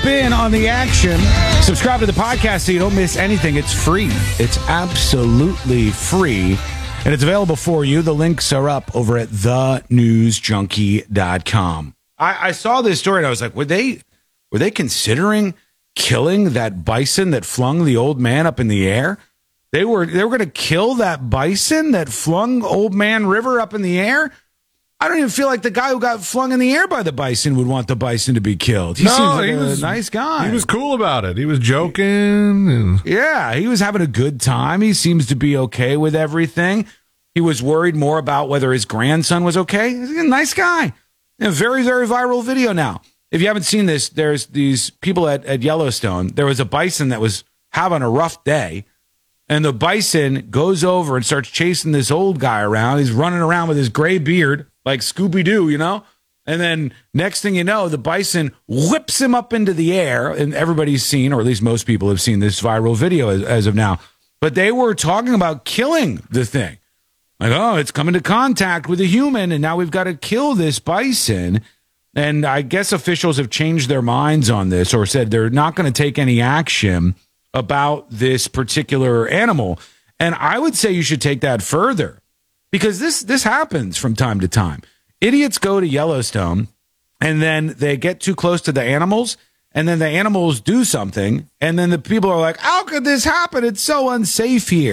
Jump in on the action. Subscribe to the podcast so you don't miss anything. It's free. It's absolutely free. And it's available for you. The links are up over at thenewsjunkie.com. I saw this story and I was like, were they considering killing that bison that flung the old man up in the air? They were going to kill that bison that flung Old Man River up in the air? I don't even feel like the guy who got flung in the air by the bison would want the bison to be killed. He seems like a nice guy. He was cool about it. He was joking. Yeah, he was having a good time. He seems to be okay with everything. He was worried more about whether his grandson was okay. He's a nice guy. A very, very viral video now. If you haven't seen this, there's these people at Yellowstone. There was a bison that was having a rough day, and the bison goes over and starts chasing this old guy around. He's running around with his gray beard like Scooby-Doo, you know? And then next thing you know, the bison whips him up into the air, and everybody's seen, or at least most people have seen this viral video as of now. But they were talking about killing the thing. Like, oh, it's come into contact with a human, and now we've got to kill this bison. And I guess officials have changed their minds on this or said they're not going to take any action about this particular animal. And I would say you should take that further because this happens from time to time. Idiots go to Yellowstone, and then they get too close to the animals, and then the animals do something, and then the people are like, how could this happen? It's so unsafe here.